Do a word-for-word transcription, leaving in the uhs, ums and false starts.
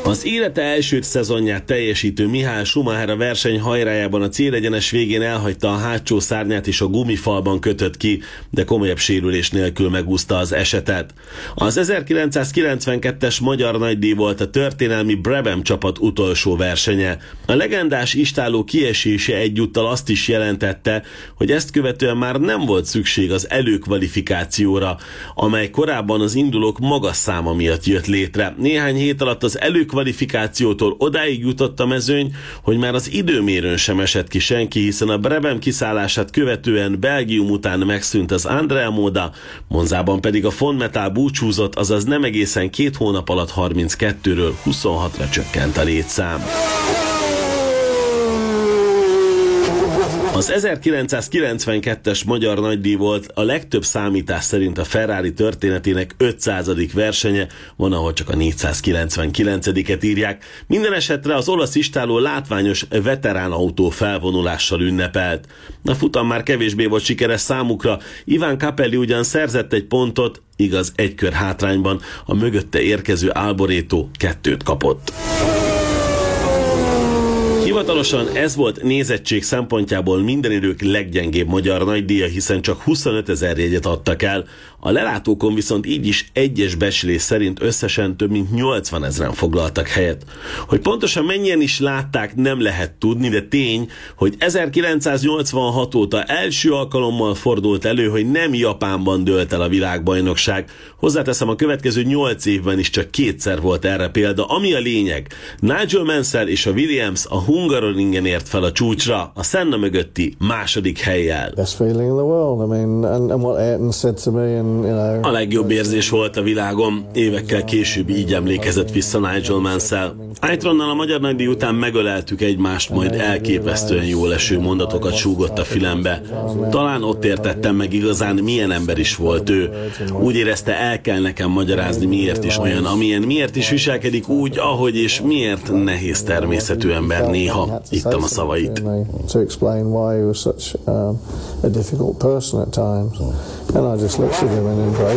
Az élete első szezonját teljesítő Michael Schumacher a verseny hajrájában a célegyenes végén elhagyta a hátsó szárnyát és a gumifalban kötött ki, de komolyabb sérülés nélkül megúszta az esetet. Az ezerkilencszázkilencvenkettes magyar nagydíj volt a történelmi Brabham csapat utolsó versenye. A legendás istálló kiesése egyúttal azt is jelentette, hogy ezt követően már nem volt szükség az előkvalifikációra, amely korábban az indulók magas száma miatt jött létre. Néhány hét alatt az előkvalifikációtól odáig jutott a mezőny, hogy már az időmérőn sem esett ki senki, hiszen a Brabham kiszállását követően Belgium után megszűnt az Andrea Moda, Monzában pedig a Fonmetal búcsúzott, azaz nem egészen két hónap alatt harminckettőről huszonhatra csökkent a létszám. Az ezerkilencszázkilencvenkettes magyar nagydíj volt a legtöbb számítás szerint a Ferrari történetének ötszázadik versenye, van, ahol csak a négyszázkilencvenkilencediket írják. Minden esetre az olasz istálló látványos veterán autó felvonulással ünnepelt. A futam már kevésbé volt sikeres számukra, Iván Capelli ugyan szerzett egy pontot, igaz egy kör hátrányban, a mögötte érkező Alboreto kettőt kapott. Hivatalosan ez volt nézettség szempontjából minden idők leggyengébb magyar nagydíja, hiszen csak huszonötezer jegyet adtak el. A lelátókon viszont így is egyes becslés szerint összesen több mint nyolcvanezren foglaltak helyet. Hogy pontosan mennyien is látták, nem lehet tudni, de tény, hogy ezerkilencszáznyolcvanhat óta első alkalommal fordult elő, hogy nem Japánban dőlt el a világbajnokság. Hozzáteszem, a következő nyolc évben is csak kétszer volt erre példa. Ami a lényeg, Nigel Mansell és a Williams a Hungaroringen ért fel a csúcsra, a Senna mögötti második hellyel. A legjobb érzés volt a világom, évekkel később így emlékezett vissza Nigel Mansell. Aitronnal a magyar nagydíj után megöleltük egymást, majd elképesztően jól eső mondatokat súgott a fülembe. Talán ott értettem meg igazán, milyen ember is volt ő. Úgy érezte, el kell nekem magyarázni, miért is olyan, amilyen, miért is viselkedik úgy, ahogy, és miért nehéz természetű ember néha. Ittam a szavait. And I just looked at him and embraced